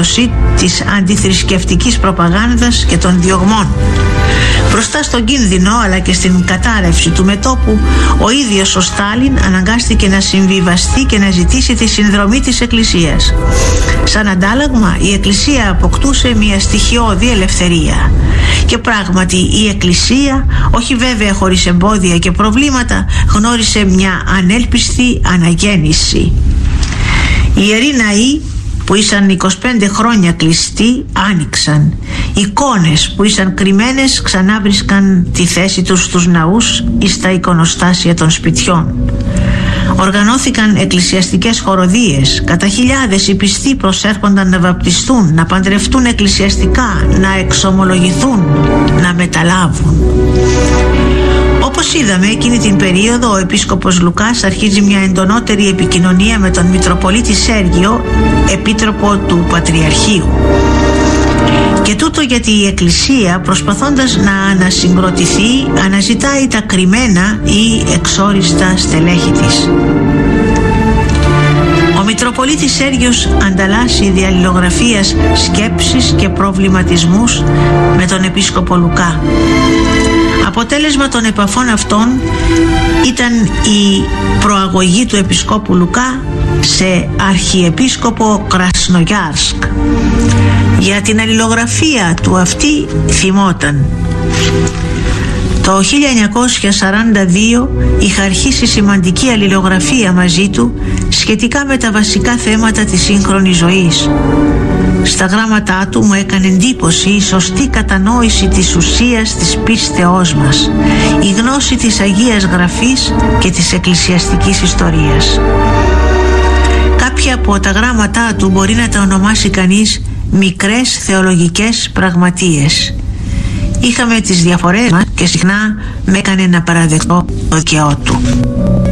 επίδοση της αντιθρησκευτικής προπαγάνδας και των διωγμών. Μπροστά στον κίνδυνο αλλά και στην κατάρρευση του μετώπου, ο ίδιος ο Στάλιν αναγκάστηκε να συμβιβαστεί και να ζητήσει τη συνδρομή της Εκκλησίας. Σαν αντάλλαγμα, η Εκκλησία αποκτούσε μια στοιχειώδη ελευθερία. Και πράγματι η Εκκλησία, όχι βέβαια χωρίς εμπόδια και προβλήματα, γνώρισε μια ανέλπιστη αναγέννηση. Οι ιεροί ναοί που ήσαν 25 χρόνια κλειστοί άνοιξαν. Εικόνες που ήσαν κρυμμένες ξανά βρίσκαν τη θέση τους στους ναούς ή στα εικονοστάσια των σπιτιών. Οργανώθηκαν εκκλησιαστικές χοροδίες. Κατά χιλιάδες οι πιστοί προσέρχονταν να βαπτιστούν, να παντρευτούν εκκλησιαστικά, να εξομολογηθούν, να μεταλάβουν. Όπως είδαμε, εκείνη την περίοδο ο επίσκοπος Λουκάς αρχίζει μια εντονότερη επικοινωνία με τον Μητροπολίτη Σέργιο, επίτροπο του Πατριαρχείου. Και τούτο γιατί η Εκκλησία, προσπαθώντας να ανασυγκροτηθεί, αναζητάει τα κρυμμένα ή εξόριστα στελέχη της. Ο Μητροπολίτης Σέργιος ανταλλάσσει διαλληλογραφίας σκέψεις και προβληματισμούς με τον επίσκοπο Λουκά. Αποτέλεσμα των επαφών αυτών ήταν η προαγωγή του επισκόπου Λουκά σε αρχιεπίσκοπο Κρασνογιάρσκ. Για την αλληλογραφία του αυτή θυμόταν: το 1942 είχα αρχίσει σημαντική αλληλογραφία μαζί του σχετικά με τα βασικά θέματα της σύγχρονης ζωής. Στα γράμματά του μου έκανε εντύπωση η σωστή κατανόηση της ουσίας της πίστεώς μας, η γνώση της Αγίας Γραφής και της εκκλησιαστικής ιστορίας. Κάποια από τα γράμματά του μπορεί να τα ονομάσει κανείς μικρές θεολογικές πραγματείες. Είχαμε τις διαφορές μας και συχνά με έκανε να παραδεχτώ το δικαιό του.